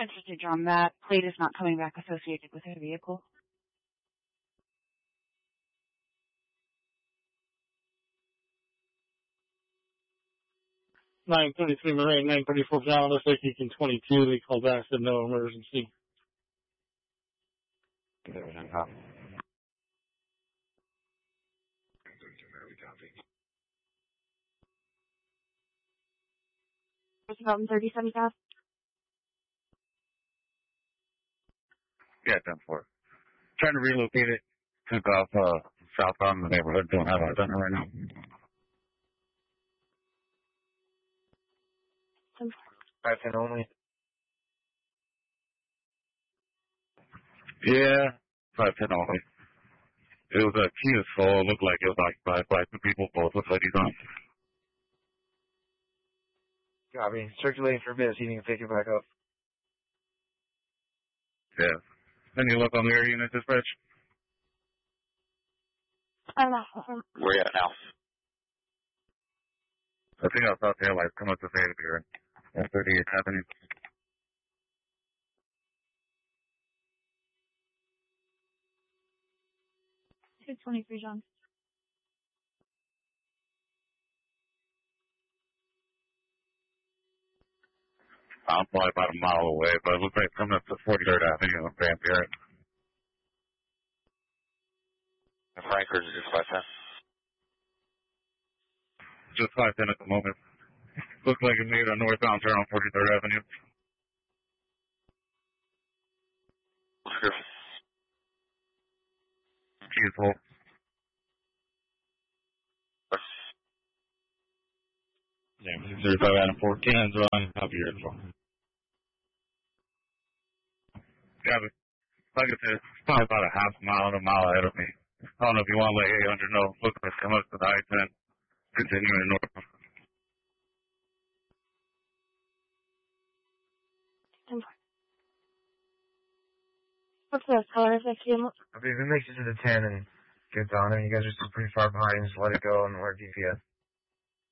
Message on that. Plate is not coming back associated with the vehicle. 933 Marine, 934 John, looks like you can 22. They called back, said no emergency. It's about 37 South. Yeah, 10-4. Trying to relocate it. Took off southbound the neighborhood. Don't have it done right now. 510 only. Yeah, 510 only. It was a Kia Soul. It looked like it was occupied by two people, both with hoodies on. Copy. Circulating for a bit, so you can pick it back up. Yeah. Then you look on the air unit dispatch. I'm not. Where you at now? I think I saw taillights come up to fade here. 138 Avenue. 223 John. I'm probably about a mile away, but it looks like it's coming up to 43rd Avenue in Van Buren. Frankfurt is just 510. Just 510 at the moment. Looks like it made a northbound turn on 43rd Avenue. Keys hold. Yeah, 35 Adam 4 cans on. Copy your info. Yeah, but like I said, it's probably about a half mile to a mile ahead of me. I don't know if you want to let 800 know. Looks like it's coming up to the I-10. Continuing north. What's the color of that camera? I mean, if it makes it to the 10 and gets on it, you guys are still pretty far behind, just let it go and work GPS.